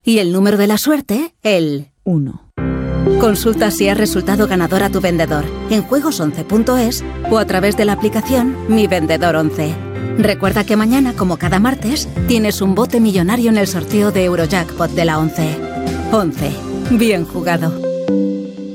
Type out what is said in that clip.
Y el número de la suerte, el 1. Consulta si has resultado ganador a tu vendedor en juegos11.es o a través de la aplicación Mi Vendedor 11. Recuerda que mañana, como cada martes, tienes un bote millonario en el sorteo de Eurojackpot de la 11. 11. Bien jugado.